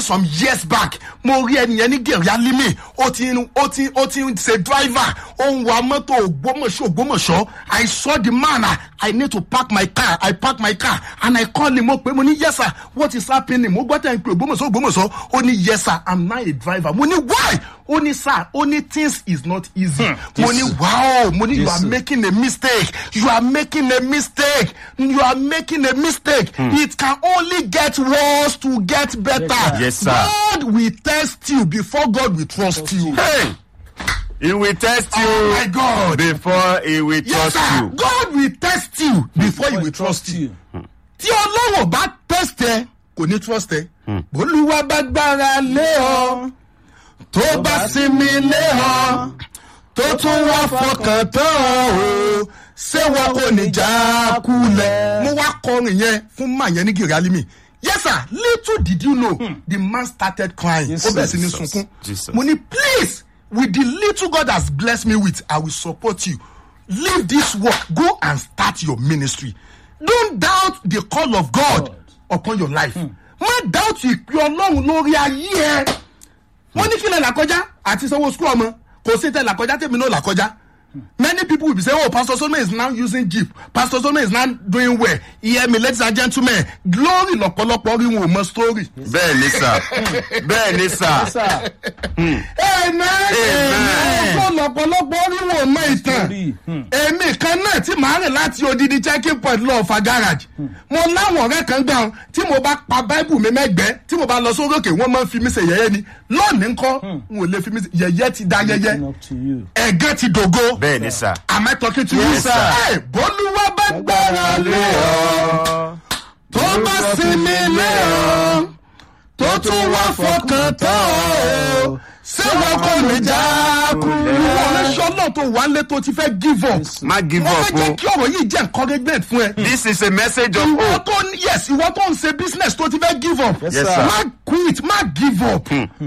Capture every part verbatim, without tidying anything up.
some years back mo rí ẹni yẹn ní Gẹ̀rẹ́álímì ó ti ó ti ó ti ṣe driver ó ń wa mọ́tò Ògbómọ̀ṣọ́ Ògbómọ̀ṣọ́. I saw the man. I, I need to park my car. I park my car and I call him up. Mo ní yes sir, what is happening? Mo gbọ́ tẹ̀ ń pè Ògbómọ̀ṣọ́ Ògbómọ̀ṣọ́. Ó ní yes sir, I'm now a driver. Mo ní why? Ó ní sir, only things is not easy. Hmm, mo ní wow, mo ní you are making a mistake. You are making a mistake. You are making a mistake. Hmm. It can only get worse to get better. Yes sir. God will test you before God will trust you. Hey. He will test you. Oh my God. Before he will yes, trust sir. you. God will test you before he will trust you. Tí Ọlọ́run bá test ẹ, kò ní trust ẹ. Olúwa bá gbára lé ọ, tó bá sinmi lé ọ, tó tún wá fọkàn tán o, ṣé wọn kò ní já kulẹ̀. Mo wá kọrin yẹn fún màá yẹn ní Gẹ̀rẹ́álímì. Yes sir, little did you know, hmm. the man started crying. Ó bẹ̀rẹ̀ sí ní sunkún. Mo ní please. With the little God has blessed me with, I will support you. Leave this work. Go and start your ministry. Don't doubt the call of God, God. upon your life. Má doubt ìpè Ọlọ́run lórí ayé ẹ. Wọ́n ní kí lẹ là kọjá àti sanwó school ọmọ. Kò sí tẹ là kọjá tèmi náà là kọjá. Many people will be saying, oh, Pastor Solomon is now using Jeep. Pastor Solomon is now doing well. Hear me, ladies and gentlemen. Glory lọ́pọ̀lọpọ̀ rí wọn ò mọ story. Bẹ́ẹ̀ ni sà. Bẹ́ẹ̀ ni sà. Amen. Amen. Lọ́pọ̀lọpọ̀ rí wọn ò mọ ìtàn. Èmi kan náà tí màá rìn láti odidi checking point lọ fa garage. Mo láwọn ọ̀rẹ́ kan gbà tí mo bá pa Bible mi mẹ́gbẹ́ tí mo bá lọ sórí òkè wọ́n máa ń fi mí ṣe yẹ̀yẹ́ ni. Lónìí ńkọ́ n ò lè fi mí ṣe yẹ̀yẹ́ ti da yẹ̀yẹ́. Ẹ̀gẹ́ ti dògo. Bẹ́ẹ̀ni sà. Am I talking to you, sir? Ẹ bólúwa bá gbára lé ọ, tó bá sinmi lé ọ, tó tún wá fọkàn tán o, ṣé wọn kò ní já kulẹ̀. Ìwọ ọlọ́ṣọ́ náà tó wà lé tó ti fẹ́ give up. Má give up o. Wọ́n fẹ́ jẹ́ kí ọ̀rọ̀ yìí jẹ́ encouragement fún ẹ. This is a message of ìwọ hope. tó yes ìwọ tó ń ṣe business tó ti fẹ́ give up. Yes, sir. Má quit, má give up.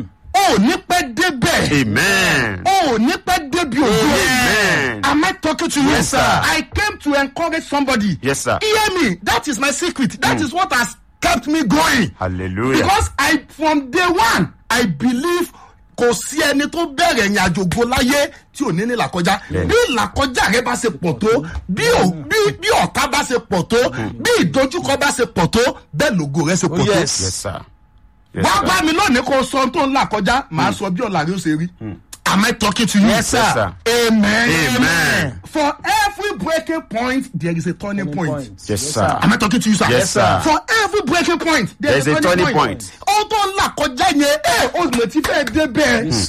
O ní pẹ́ débẹ̀. Amen. O ní pẹ́ débi ògo. Amen. Am I talking to you? Yes, sir. I came to encourage somebody. Yes, sir. Hear me. That is my secret. That mm. is what has kept me going. Hallelujah. Because I, from day one, I believe kò sí ẹni tó bẹ̀rẹ̀ ìrìn àjò ògo láyé tí ò ní ní làkọjá. Bí làkọjá rẹ bá ṣe pọ̀ tó, bí ọ̀tá bá ṣe pọ̀ tó, bí ìdojúkọ bá ṣe pọ̀ tó, bẹ́ẹ̀ lògo rẹ ṣe pọ̀ tó. Yes, sir. Wá bá mi lónìí kò sọ tó ń là kọjá, màá sọ bí ọ̀la rẹ ó ṣe rí. Am I talking to you? Yes, sir. Yes, sir. Amen. Amen. For every breaking point, there is a turning point. point. Yes, sir. Am I talking to you, sir? Yes, sir. For every breaking point, there There's is a turning, turning point. point. Ó tó ń là kọjá yẹn, ẹ ò lè ti fẹ́ débẹ̀. Yes.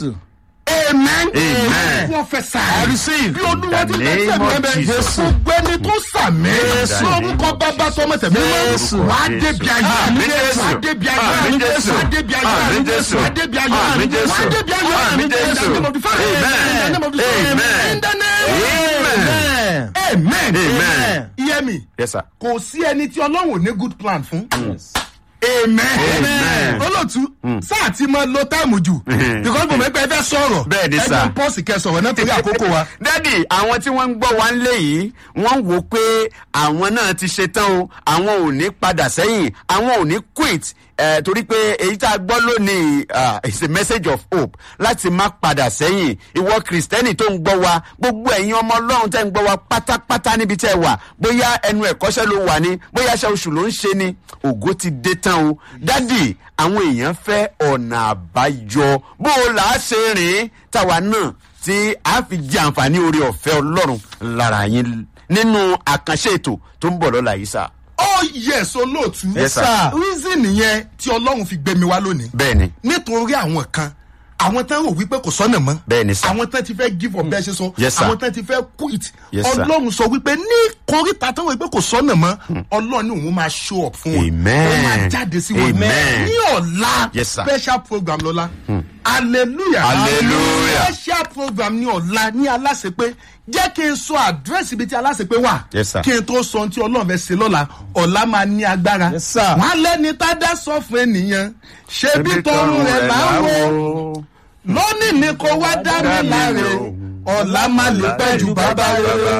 Amen. Amen. Prophesy. I receive. Bí olúwa ti In the bẹ́ẹ̀ name of sẹ́mi Jesus. gbogbo ẹni tó sàmì. Jésù. Lórúkọ bàbá tọmọ tẹ̀mí Jésù. mọ́. Wà á débi ayé. Àmín Jésù. Wà á débi ayé. Àmín Jésù. Wà á débi ayé. Àmín Jésù. Wà á débi ayé. Àmín Jésù. Wà á débi ayé. Àmín Jésù. In the name of the Father. Amen. In the name of the Son. Amen. In the name. Amen. Amen. Amen. Hear me. Yes, sir. Kò sí ẹni tí Ọlọ́run ò ní good plan fún. Yes. Amen. Amen. Olóòtú, sáà tí mo lo táìmù jù. Because mo mẹ́pẹ́ fẹ́ sọ̀rọ̀. Bẹ́ẹ̀ ni, sir. Ẹgbẹ́ pọ́ọ̀sì kẹsọ̀rọ̀ náà torí àkókò wa. Dádì, àwọn tí wọ́n ń gbọ́ wa ń lé yìí, wọ́n wò pé àwọn náà ti ṣe tán o, àwọn ò ní padà sẹ́yìn, àwọn ò ní quit. Eh, torí pé èyí tá a gbọ́ lónìí uh, is a message of hope láti má padà sẹ́yìn. Ìwọ kìrìsìtẹ́nì tó ń gbọ́ wa, gbogbo ẹ̀yin ọmọ Ọlọ́run tẹ́ ń gbọ́ wa pátápátá níbi tẹ́ wà, bóyá ẹnu ẹ̀kọ́ṣẹ́ ló wà ní, bóyá aṣọ oṣù ló ń ṣe ni, ògo ti dé tán o. Dádì, àwọn èèyàn fẹ́ ọ̀nà àbáyọ bó o là á ṣe rìn táwa náà tí a fi jẹ àǹfààní oore ọ̀fẹ́ Ọlọ́run lára yín nínú àkànṣe ètò tó ń bọ̀ lọ́la yìí sá. Oh yes, olóòtú. Yes, sir. Reason nìyẹn tí Ọlọ́run fi gbé mi wá lónìí. Bẹ́ẹ̀ni. Nítorí àwọn kan, àwọn tán rò wípé kò sọ́nà mọ́. Bẹ́ẹ̀ni sir. Àwọn tán ti fẹ́ give up bẹ́ẹ̀ ṣe sọ. Yes, sir. Àwọn tán ti fẹ́ quit. Yes, sir. Ọlọ́run sọ wípé ní kọríta tán rò wípé kò sọ́nà mọ́. Ọlọ́run ní òun máa show up fún wọn. Amen. Ó máa jáde sí wọn. Amen. Ní ọ̀la. Yes, sir. Special program lọ́la. Hallelujah. Hallelujah. Special program ní ọ̀la ní aláṣepé. Jẹ́ kí n sọ àdírẹ́sì ibi tí aláṣepé wà. Yes, sir. Kí n tó sọ ohun tí Ọlọ́run fẹ́ ṣe lọ́la. Ọ̀la máa ní agbára. Yes, sir. Wọ́n á lẹ́ni tá dá sọ fún ènìyàn. Ṣebí tọrùn rẹ̀ láwo. Lónìí ni kò wá dá mi láre o. Ọ̀la máa lè pẹ́ ju bàbá rere.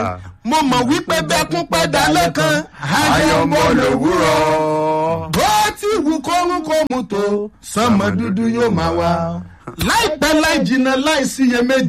mo mọ̀ wípé bẹ́kún pẹ́ dalẹ́ kan ayọ̀ ń bọ̀ lówùrọ̀. bó ti wù kórun kó mu tó sọmọ dúdú yóò máa wá láìpẹ́ láì jìnnà láì síyèméjì.